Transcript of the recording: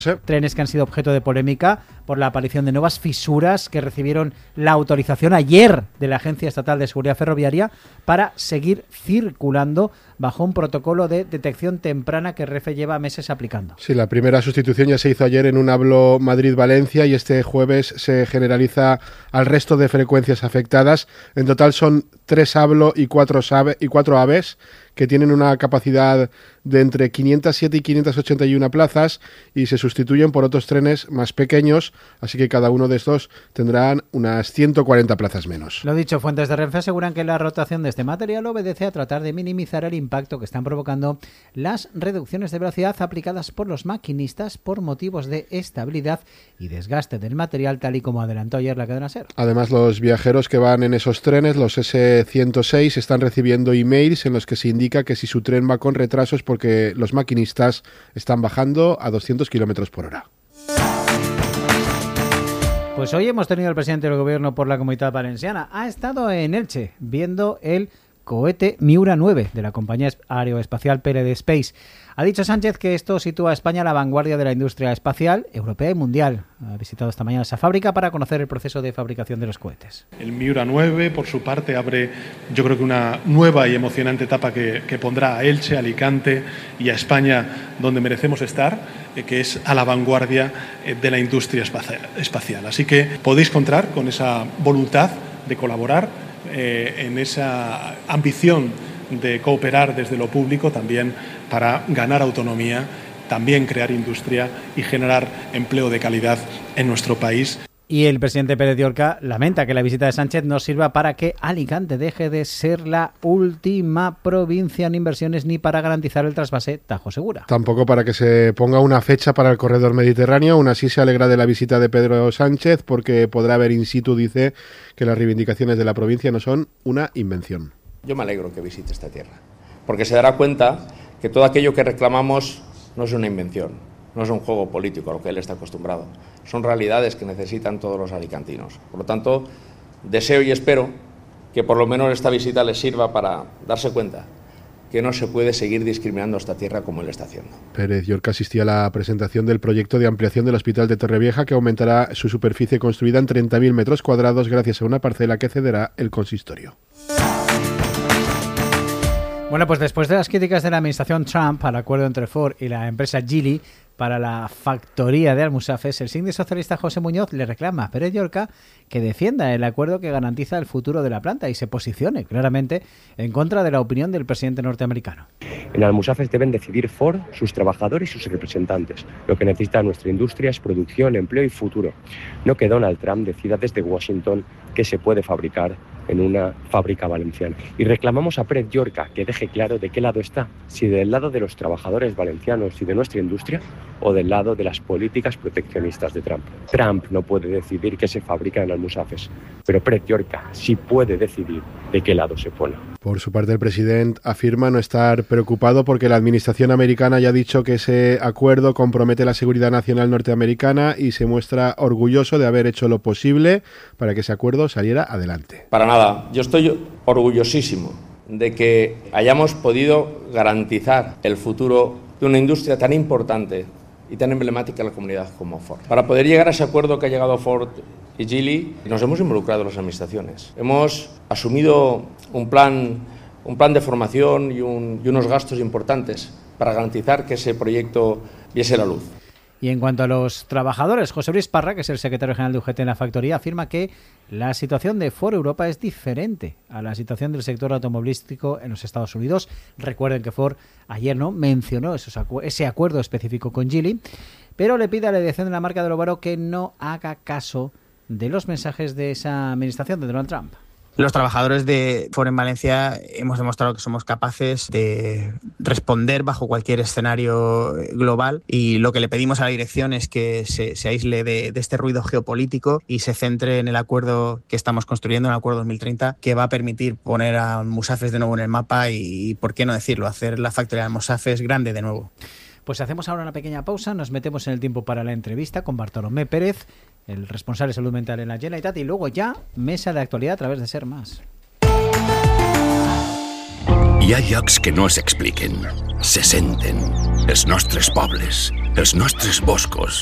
Sí. Trenes que han sido objeto de polémica por la aparición de nuevas fisuras que recibieron la autorización ayer de la Agencia Estatal de Seguridad Ferroviaria para seguir circulando bajo un protocolo de detección temprana que Renfe lleva meses aplicando. Sí, la primera sustitución ya se hizo ayer en un AVLO Madrid-Valencia y este jueves se generaliza al resto de frecuencias afectadas. En total son 3 AVLO y 4 AVEs que tienen una capacidad de entre 507 y 581 plazas y se sustituyen por otros trenes más pequeños, así que cada uno de estos tendrán unas 140 plazas menos. Lo dicho, fuentes de Renfe aseguran que la rotación de este material obedece a tratar de minimizar el impacto que están provocando las reducciones de velocidad aplicadas por los maquinistas por motivos de estabilidad y desgaste del material, tal y como adelantó ayer la cadena SER. Además, los viajeros que van en esos trenes, los S106, están recibiendo emails en los que se indica que si su tren va con retraso es porque los maquinistas están bajando a 200 km por hora. Pues hoy hemos tenido al presidente del gobierno por la Comunitat Valenciana. Ha estado en Elche viendo el cohete Miura 9 de la compañía aeroespacial PLD Space. Ha dicho Sánchez que esto sitúa a España a la vanguardia de la industria espacial, europea y mundial. Ha visitado esta mañana esa fábrica para conocer el proceso de fabricación de los cohetes. El Miura 9, por su parte, abre yo creo que una nueva y emocionante etapa que pondrá a Elche, a Alicante y a España donde merecemos estar, que es a la vanguardia de la industria espacial. Así que podéis contar con esa voluntad de colaborar, en esa ambición de cooperar desde lo público también para ganar autonomía, también crear industria y generar empleo de calidad en nuestro país. Y el presidente Pérez Llorca lamenta que la visita de Sánchez no sirva para que Alicante deje de ser la última provincia en inversiones ni para garantizar el trasvase Tajo Segura. Tampoco para que se ponga una fecha para el corredor mediterráneo. Aún así se alegra de la visita de Pedro Sánchez porque podrá ver in situ, dice, que las reivindicaciones de la provincia no son una invención. Yo me alegro que visite esta tierra, porque se dará cuenta que todo aquello que reclamamos no es una invención, no es un juego político a lo que él está acostumbrado. Son realidades que necesitan todos los alicantinos. Por lo tanto, deseo y espero que por lo menos esta visita les sirva para darse cuenta que no se puede seguir discriminando a esta tierra como él está haciendo. Pérez Llorca asistió a la presentación del proyecto de ampliación del Hospital de Torrevieja, que aumentará su superficie construida en 30.000 metros cuadrados gracias a una parcela que cederá el consistorio. Bueno, pues después de las críticas de la administración Trump al acuerdo entre Ford y la empresa Geely para la factoría de Almusafes, el síndico socialista José Muñoz le reclama a Pérez Llorca que defienda el acuerdo que garantiza el futuro de la planta y se posicione claramente en contra de la opinión del presidente norteamericano. En Almusafes deben decidir Ford, sus trabajadores y sus representantes. Lo que necesita nuestra industria es producción, empleo y futuro. No que Donald Trump decida desde Washington qué se puede fabricar en una fábrica valenciana. Y reclamamos a Pérez Llorca que deje claro de qué lado está, si del lado de los trabajadores valencianos y de nuestra industria o del lado de las políticas proteccionistas de Trump. Trump no puede decidir qué se fabrica en Almusafes, pero Pérez Llorca sí puede decidir de qué lado se pone. Por su parte, el presidente afirma no estar preocupado porque la administración americana ya ha dicho que ese acuerdo compromete la seguridad nacional norteamericana y se muestra orgulloso de haber hecho lo posible para que ese acuerdo saliera adelante. Para nada, yo estoy orgullosísimo de que hayamos podido garantizar el futuro de una industria tan importante y tan emblemática en la comunidad como Ford. Para poder llegar a ese acuerdo que ha llegado Ford y Geely, nos hemos involucrado las administraciones. Hemos asumido un plan de formación y unos gastos importantes para garantizar que ese proyecto viese la luz. Y en cuanto a los trabajadores, José Luis Parra, que es el secretario general de UGT en la factoría, afirma que la situación de Ford Europa es diferente a la situación del sector automovilístico en los Estados Unidos. Recuerden que Ford ayer no mencionó ese acuerdo específico con Geely, pero le pide a la dirección de la marca del Ovaro que no haga caso de los mensajes de esa administración de Donald Trump. Los trabajadores de Ford en Valencia hemos demostrado que somos capaces de responder bajo cualquier escenario global y lo que le pedimos a la dirección es que se aísle de este ruido geopolítico y se centre en el acuerdo que estamos construyendo, en el acuerdo 2030, que va a permitir poner a Almusafes de nuevo en el mapa y, por qué no decirlo, hacer la factoría de Almusafes grande de nuevo. Pues hacemos ahora una pequeña pausa, nos metemos en el tiempo para la entrevista con Bartolomé Pérez, el responsable de salud mental en la Generalitat, y luego ya mesa de actualidad a través de Ser Más. Hi ha llocs que no s'expliquen, se senten. Els nostres pobles, els nostres boscos,